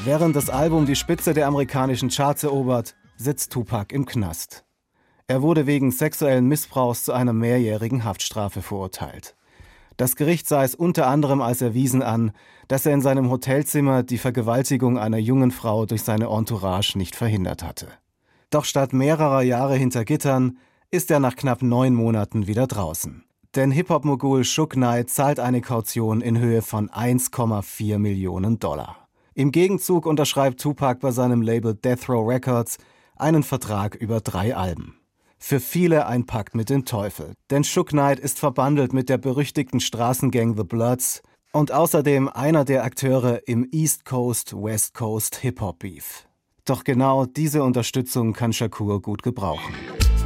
Während das Album die Spitze der amerikanischen Charts erobert, sitzt Tupac im Knast. Er wurde wegen sexuellen Missbrauchs zu einer mehrjährigen Haftstrafe verurteilt. Das Gericht sah es unter anderem als erwiesen an, dass er in seinem Hotelzimmer die Vergewaltigung einer jungen Frau durch seine Entourage nicht verhindert hatte. Doch statt mehrerer Jahre hinter Gittern ist er nach knapp 9 Monaten wieder draußen. Denn Hip-Hop-Mogul Suge Knight zahlt eine Kaution in Höhe von 1,4 Millionen $. Im Gegenzug unterschreibt Tupac bei seinem Label Death Row Records einen Vertrag über 3 Alben. Für viele ein Pakt mit dem Teufel, denn Suge Knight ist verbandelt mit der berüchtigten Straßengang The Bloods und außerdem einer der Akteure im East Coast-West Coast Hip-Hop-Beef. Doch genau diese Unterstützung kann Shakur gut gebrauchen.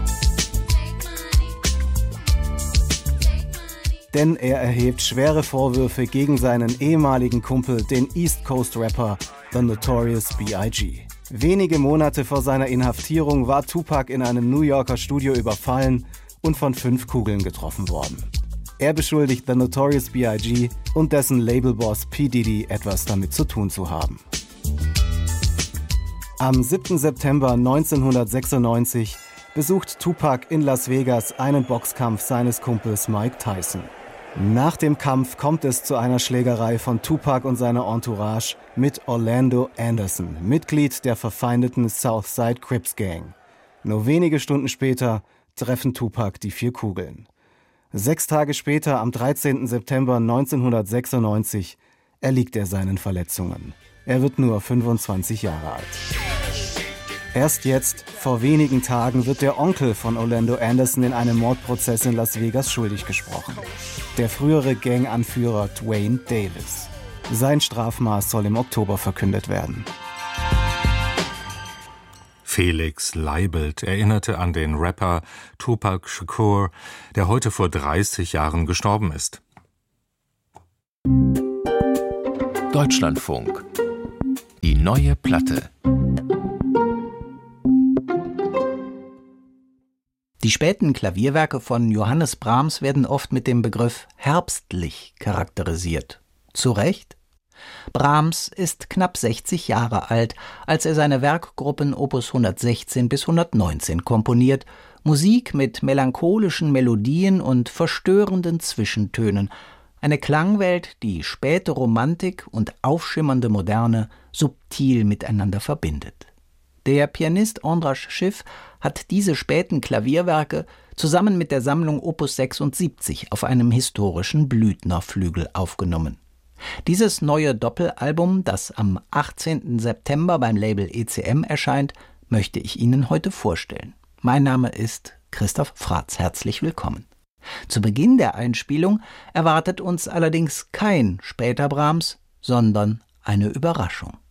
Denn er erhebt schwere Vorwürfe gegen seinen ehemaligen Kumpel, den East Coast-Rapper The Notorious B.I.G. Wenige Monate vor seiner Inhaftierung war Tupac in einem New Yorker Studio überfallen und von 5 Kugeln getroffen worden. Er beschuldigt The Notorious B.I.G. und dessen Labelboss P. Diddy etwas damit zu tun zu haben. Am 7. September 1996 besucht Tupac in Las Vegas einen Boxkampf seines Kumpels Mike Tyson. Nach dem Kampf kommt es zu einer Schlägerei von Tupac und seiner Entourage mit Orlando Anderson, Mitglied der verfeindeten Southside Crips Gang. Nur wenige Stunden später treffen Tupac die 4 Kugeln. 6 Tage später, am 13. September 1996, erliegt er seinen Verletzungen. Er wird nur 25 Jahre alt. Erst jetzt, vor wenigen Tagen, wird der Onkel von Orlando Anderson in einem Mordprozess in Las Vegas schuldig gesprochen. Der frühere Ganganführer Dwayne Davis. Sein Strafmaß soll im Oktober verkündet werden. Felix Leibelt erinnerte an den Rapper Tupac Shakur, der heute vor 30 Jahren gestorben ist. Deutschlandfunk. Die neue Platte. Die späten Klavierwerke von Johannes Brahms werden oft mit dem Begriff herbstlich charakterisiert. Zu Recht? Brahms ist knapp 60 Jahre alt, als er seine Werkgruppen Opus 116 bis 119 komponiert, Musik mit melancholischen Melodien und verstörenden Zwischentönen, eine Klangwelt, die späte Romantik und aufschimmernde Moderne subtil miteinander verbindet. Der Pianist Andras Schiff hat diese späten Klavierwerke zusammen mit der Sammlung Opus 76 auf einem historischen Blüthnerflügel aufgenommen. Dieses neue Doppelalbum, das am 18. September beim Label ECM erscheint, möchte ich Ihnen heute vorstellen. Mein Name ist Christoph Fratz. Herzlich willkommen. Zu Beginn der Einspielung erwartet uns allerdings kein später Brahms, sondern eine Überraschung.